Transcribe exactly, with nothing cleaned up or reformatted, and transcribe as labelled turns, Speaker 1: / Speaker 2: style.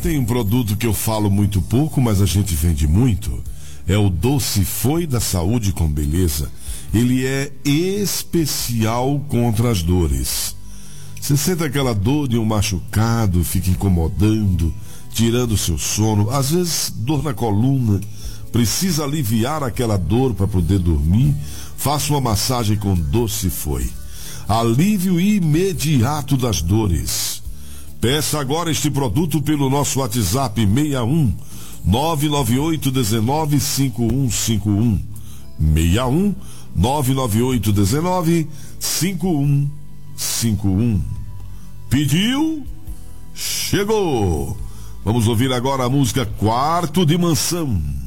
Speaker 1: Tem um produto que eu falo muito pouco, mas a gente vende muito. É o Doce Foi da Saúde com Beleza. Ele é especial contra as dores. Você sente aquela dor de um machucado, fica incomodando, tirando seu sono, às vezes dor na coluna, precisa aliviar aquela dor para poder dormir? Faça uma massagem com Doce Foi. Alívio imediato das dores. Peça agora este produto pelo nosso WhatsApp seis um nove nove oito um nove cinco um cinco um. seis um nove nove oito um nove cinco um cinco um. Pediu? Chegou! Vamos ouvir agora a música Quarto de Mansão.